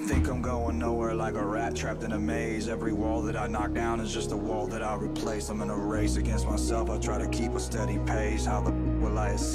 Think I'm going nowhere like a rat trapped in a maze. Every wall that I knock down is just a wall that I replace. I'm in a race against myself, I try to keep a steady pace. How the will I escape?